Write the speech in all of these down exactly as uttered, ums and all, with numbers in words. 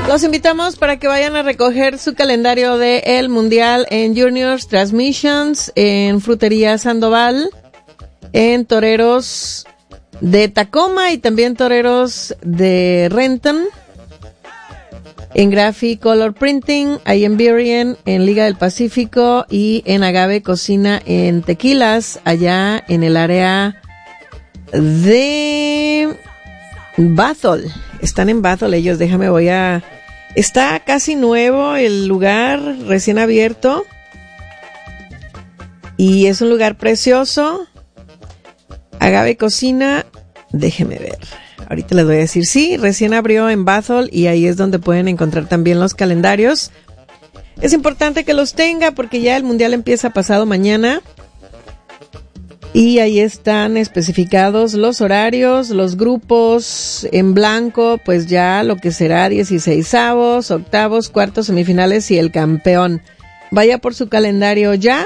Los invitamos para que vayan a recoger su calendario de el Mundial en Juniors Transmissions, en Frutería Sandoval, en Toreros de Tacoma y también Toreros de Renton, en Graphic Color Printing, ahí en Burien, en Liga del Pacífico y en Agave Cocina en Tequilas, allá en el área de Bethel. Están en Bethel ellos, déjame voy a... Está casi nuevo el lugar, recién abierto. Y es un lugar precioso. Agave Cocina, déjeme ver. Ahorita les voy a decir, sí, recién abrió en Bethel y ahí es donde pueden encontrar también los calendarios. Es importante que los tenga porque ya el mundial empieza pasado mañana. Y ahí están especificados los horarios, los grupos en blanco, pues ya lo que será dieciseisavos, octavos, cuartos, semifinales y el campeón. Vaya por su calendario ya.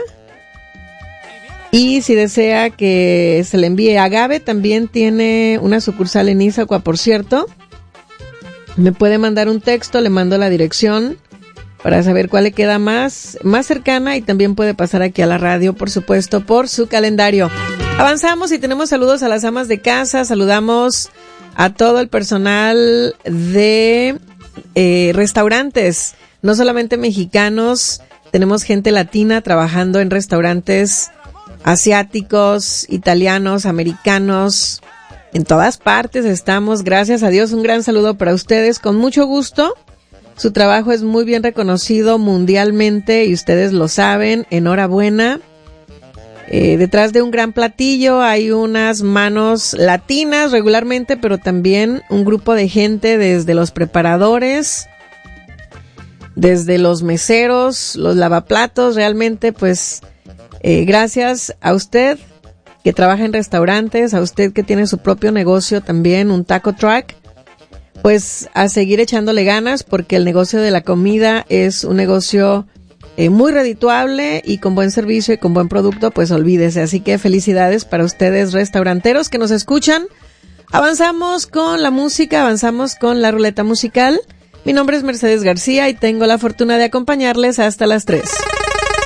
Y si desea que se le envíe Agave, también tiene una sucursal en Issaquah, por cierto. Me puede mandar un texto, le mando la dirección para saber cuál le queda más, más cercana y también puede pasar aquí a la radio, por supuesto, por su calendario. Avanzamos y tenemos saludos a las amas de casa, saludamos a todo el personal de eh, restaurantes, no solamente mexicanos, tenemos gente latina trabajando en restaurantes asiáticos, italianos, americanos, en todas partes estamos, gracias a Dios, un gran saludo para ustedes, con mucho gusto. Su trabajo es muy bien reconocido mundialmente y ustedes lo saben. Enhorabuena. Eh, detrás de un gran platillo hay unas manos latinas regularmente, pero también un grupo de gente desde los preparadores, desde los meseros, los lavaplatos. Realmente, pues, eh, gracias a usted que trabaja en restaurantes, a usted que tiene su propio negocio también, un taco truck. Pues a seguir echándole ganas porque el negocio de la comida es un negocio eh, muy redituable y con buen servicio y con buen producto, pues olvídese. Así que felicidades para ustedes restauranteros que nos escuchan. Avanzamos con la música, avanzamos con la ruleta musical. Mi nombre es Mercedes García y tengo la fortuna de acompañarles hasta las tres.